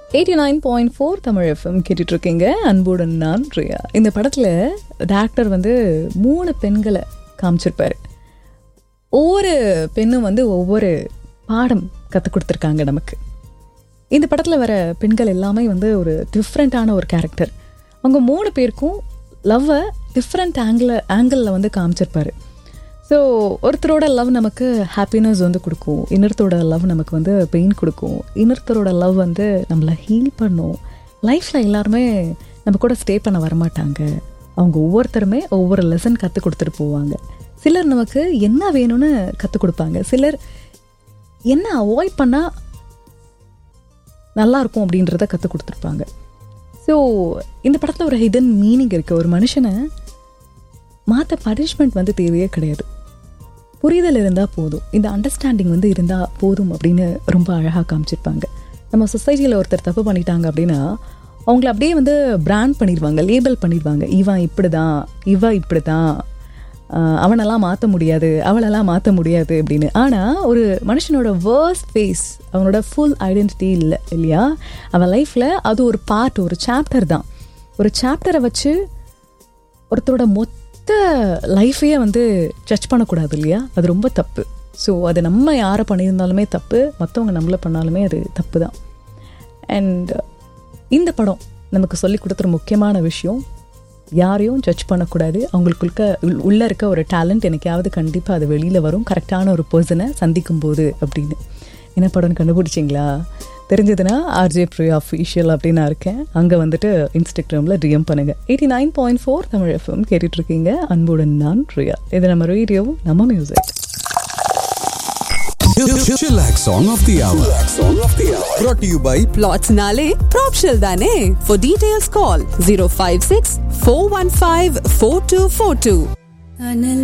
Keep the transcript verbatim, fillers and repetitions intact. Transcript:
Eighty nine point four Tamil FM கேட்டுட்டு இருக்கீங்க. அன்புடன் நான் பிரியா. இந்த படத்தில் டாக்டர் வந்து மூணு பெண்களை காமிச்சிருப்பாரு. ஒவ்வொரு பெண்ணும் வந்து ஒவ்வொரு பாடம் கற்றுக் கொடுத்துருக்காங்க நமக்கு. இந்த படத்தில் வர பெண்கள் எல்லாமே வந்து ஒரு டிஃப்ரெண்ட்டான ஒரு கேரக்டர். அவங்க மூணு பேருக்கும் லவ்வை டிஃப்ரெண்ட் ஆங்கிள் ஆங்கிளில் வந்து காமிச்சிருப்பாரு. ஸோ ஒருத்தரோட லவ் நமக்கு ஹாப்பினஸ் வந்து கொடுக்கும், இன்னொருத்தரோட லவ் நமக்கு வந்து பெயின் கொடுக்கும், இன்னொருத்தரோட லவ் வந்து நம்மளை ஹீல் பண்ணும். லைஃப்பில் எல்லாருமே நம்ம கூட ஸ்டே பண்ண வரமாட்டாங்க. அவங்க ஒவ்வொருத்தருமே ஒவ்வொரு லெசன் கற்றுக் கொடுத்துட்டு போவாங்க. சிலர் நமக்கு என்ன வேணும்னு கற்றுக் கொடுப்பாங்க, சிலர் என்ன அவாய்ட் பண்ணால் நல்லாயிருக்கும் அப்படின்றத கற்றுக் கொடுத்துருப்பாங்க. ஸோ இந்த படத்தில் ஒரு ஹிடன் மீனிங் இருக்குது. ஒரு மனுஷனை மாற்ற பனிஷ்மெண்ட் வந்து தேவையே கிடையாது, புரிதல் இருந்தால் போதும், இந்த அண்டர்ஸ்டாண்டிங் வந்து இருந்தால் போதும் அப்படின்னு ரொம்ப அழகாக காமிச்சிருப்பாங்க. நம்ம சொசைட்டியில் ஒருத்தர் தப்பு பண்ணிட்டாங்க அப்படின்னா அவங்கள அப்படியே வந்து பிராண்ட் பண்ணிடுவாங்க, லேபிள் பண்ணிடுவாங்க. இவன் இப்படி தான், இவ இப்படி தான், அவனெல்லாம் மாற்ற முடியாது, அவளெல்லாம் மாற்ற முடியாது அப்படின்னு. ஆனால் ஒரு மனுஷனோட வேர்ஸ்ட் ஃபேஸ் அவனோட ஃபுல் ஐடென்டிட்டி இல்லை இல்லையா? அவன் லைஃப்பில் அது ஒரு பார்ட், ஒரு சாப்டர் தான். ஒரு சாப்டரை வச்சு ஒருத்தரோட மொத்த லைஃபையே வந்து ஜட்ஜ் பண்ணக்கூடாது இல்லையா? அது ரொம்ப தப்பு. ஸோ அது நம்ம யாரை பண்ணியிருந்தாலுமே தப்பு, மற்றவங்க நம்மளை பண்ணாலுமே அது தப்பு தான். அண்ட் இந்த படம் நமக்கு சொல்லி கொடுத்துற முக்கியமான விஷயம், யாரையும் ஜட்ஜ் பண்ணக்கூடாது. அவங்களுக்குள்ள உள்ளே இருக்க ஒரு டேலண்ட் எனக்காவது கண்டிப்பாக அது வெளியில் வரும் கரெக்டான ஒரு பர்சனை சந்திக்கும் போது அப்படின்னு. என்ன படம்னு கண்டுபிடிச்சிங்களா? தெரிஞ்சதுன்னா ஆர்ஜே பிரியா அஃபீஷியல் அப்படின்னு நான் இருக்கேன். அங்கே வந்துட்டு இன்ஸ்டாகிராமில் டிஎம் பண்ணுங்கள். Eighty nine point four Tamil FM கேட்டுட்ருக்கீங்க. அன்புடன் நான் பிரியா. இது நம்ம ரேடியோ, நம்ம music. Chillax song of the hour. Song of the hour. Brought to you by Plots Nale Propshell Dane. For details call zero five six four one five four two four two.